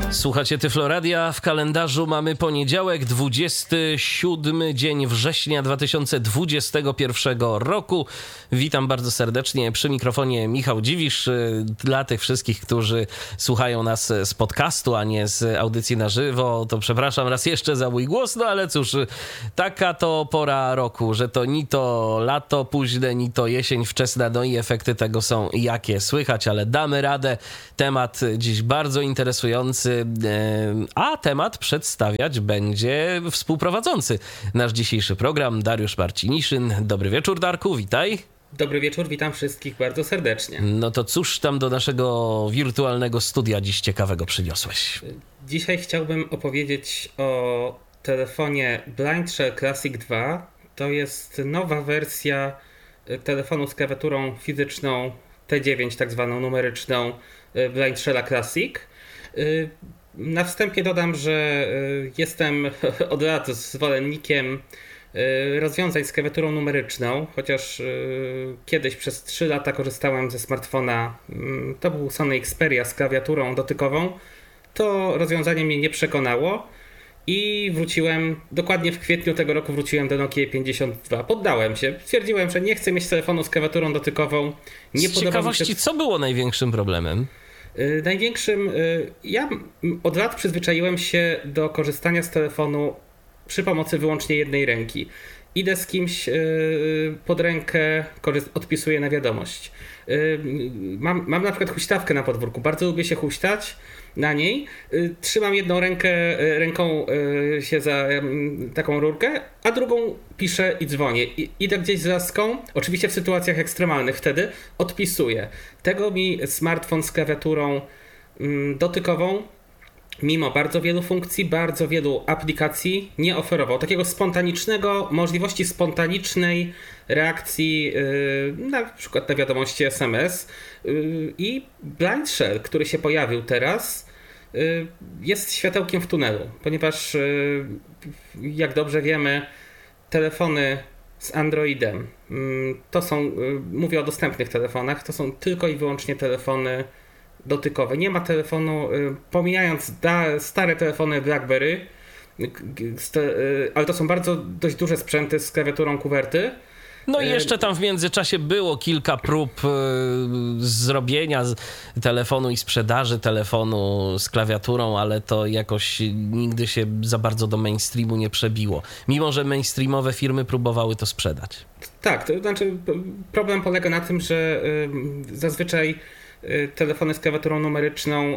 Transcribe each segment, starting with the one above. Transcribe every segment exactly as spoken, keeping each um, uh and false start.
Słuchacie Tyfloradia, w kalendarzu mamy poniedziałek, dwudziesty siódmy dzień września dwa tysiące dwudziestego pierwszego roku. Witam bardzo serdecznie, przy mikrofonie Michał Dziwisz. Dla tych wszystkich, którzy słuchają nas z podcastu, a nie z audycji na żywo, to przepraszam raz jeszcze za mój głos, no ale cóż, taka to pora roku, że to ni to lato późne, ni to jesień wczesna, no i efekty tego są jakie słychać, ale damy radę. Temat dziś bardzo interesujący, a temat przedstawiać będzie współprowadzący nasz dzisiejszy program, Dariusz Marciniszyn. Dobry wieczór, Darku, witaj. Dobry wieczór, witam wszystkich bardzo serdecznie. No to cóż tam do naszego wirtualnego studia dziś ciekawego przyniosłeś? Dzisiaj chciałbym opowiedzieć o telefonie Blind Shell Classic dwa. To jest nowa wersja telefonu z klawiaturą fizyczną T dziewięć, tak zwaną numeryczną Blind Shella Classic. Na wstępie dodam, że jestem od lat zwolennikiem rozwiązań z klawiaturą numeryczną, chociaż kiedyś przez trzy lata korzystałem ze smartfona, to był Sony Xperia z klawiaturą dotykową. To rozwiązanie mnie nie przekonało i wróciłem, dokładnie w kwietniu tego roku wróciłem do Nokii pięćdziesiąt dwa. Poddałem się, stwierdziłem, że nie chcę mieć telefonu z klawiaturą dotykową. Nie z ciekawości, się... co było największym problemem? Największym, ja od lat przyzwyczaiłem się do korzystania z telefonu przy pomocy wyłącznie jednej ręki. Idę z kimś pod rękę, odpisuję na wiadomość. Mam, mam na przykład huśtawkę na podwórku, bardzo lubię się huśtać na niej. Trzymam jedną rękę, ręką się za taką rurkę, a drugą piszę i dzwonię. Idę gdzieś z laską, oczywiście w sytuacjach ekstremalnych wtedy, odpisuję. Tego mi smartfon z klawiaturą dotykową, mimo bardzo wielu funkcji, bardzo wielu aplikacji, nie oferował takiego spontanicznego, możliwości spontanicznej reakcji yy, na przykład na wiadomości S M S yy, i Blind Shell, który się pojawił teraz, yy, jest światełkiem w tunelu, ponieważ yy, jak dobrze wiemy, telefony z Androidem yy, to są, yy, mówię o dostępnych telefonach, to są tylko i wyłącznie telefony dotykowe. Nie ma telefonu, pomijając da, stare telefony BlackBerry, ale to są bardzo dość duże sprzęty z klawiaturą kuwerty. No i jeszcze tam w międzyczasie było kilka prób zrobienia telefonu i sprzedaży telefonu z klawiaturą, ale to jakoś nigdy się za bardzo do mainstreamu nie przebiło. Mimo że mainstreamowe firmy próbowały to sprzedać. Tak, to znaczy problem polega na tym, że zazwyczaj telefony z klawiaturą numeryczną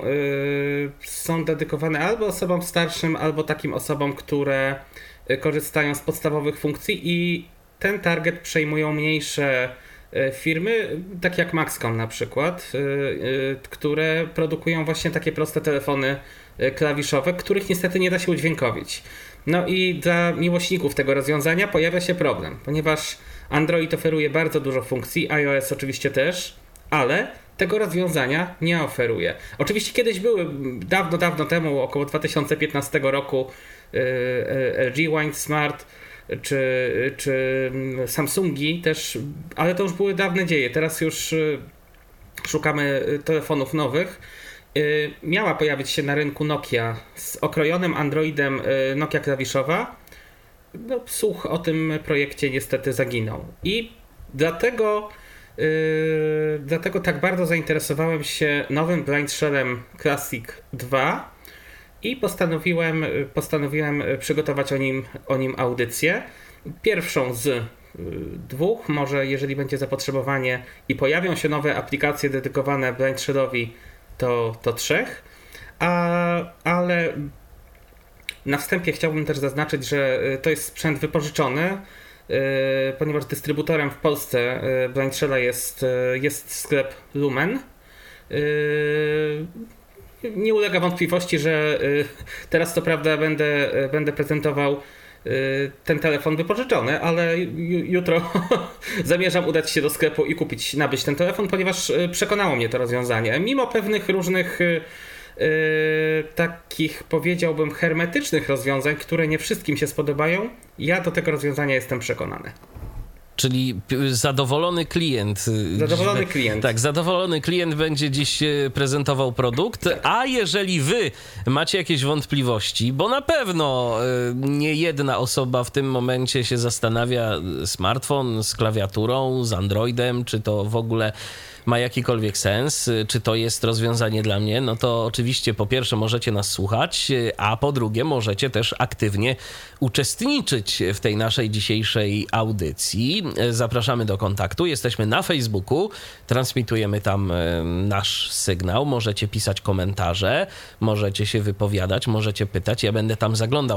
są dedykowane albo osobom starszym, albo takim osobom, które korzystają z podstawowych funkcji i ten target przejmują mniejsze firmy, takie jak Maxcom na przykład, które produkują właśnie takie proste telefony klawiszowe, których niestety nie da się udźwiękowić. No i dla miłośników tego rozwiązania pojawia się problem, ponieważ Android oferuje bardzo dużo funkcji, iOS oczywiście też, ale tego rozwiązania nie oferuje. Oczywiście kiedyś były, dawno, dawno temu, około dwa tysiące piętnastego roku L G Wind Smart czy, czy Samsungi też, ale to już były dawne dzieje. Teraz już szukamy telefonów nowych. Miała pojawić się na rynku Nokia z okrojonym Androidem Nokia klawiszowa. No, słuch o tym projekcie niestety zaginął. I dlatego Yy, dlatego tak bardzo zainteresowałem się nowym Blind Shellem Classic dwa i postanowiłem, postanowiłem przygotować o nim, o nim audycję. Pierwszą z yy, dwóch, może jeżeli będzie zapotrzebowanie i pojawią się nowe aplikacje dedykowane Blind Shellowi, to, to trzech. A, ale na wstępie chciałbym też zaznaczyć, że to jest sprzęt wypożyczony, ponieważ dystrybutorem w Polsce Blind Shella jest, jest sklep Lumen. Nie ulega wątpliwości, że teraz co prawda będę, będę prezentował ten telefon wypożyczony, ale jutro zamierzam udać się do sklepu i kupić, nabyć ten telefon, ponieważ przekonało mnie to rozwiązanie. Mimo pewnych różnych Yy, takich, powiedziałbym, hermetycznych rozwiązań, które nie wszystkim się spodobają, ja do tego rozwiązania jestem przekonany. Czyli zadowolony klient. Zadowolony dziś, klient. Tak, zadowolony klient będzie dziś prezentował produkt, tak. A jeżeli wy macie jakieś wątpliwości, bo na pewno nie jedna osoba w tym momencie się zastanawia, smartfon z klawiaturą, z Androidem, czy to w ogóle ma jakikolwiek sens, czy to jest rozwiązanie dla mnie, no to oczywiście po pierwsze możecie nas słuchać, a po drugie możecie też aktywnie uczestniczyć w tej naszej dzisiejszej audycji. Zapraszamy do kontaktu. Jesteśmy na Facebooku, transmitujemy tam nasz sygnał, możecie pisać komentarze, możecie się wypowiadać, możecie pytać, ja będę tam zaglądał